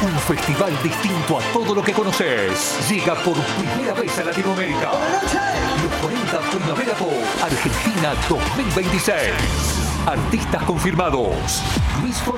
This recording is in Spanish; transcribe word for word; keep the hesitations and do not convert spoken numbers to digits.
Un festival distinto a todo lo que conoces. Llega por primera vez a Latinoamérica. Los cuarenta Primavera Pop Argentina dos mil veintiséis. Artistas confirmados: Luis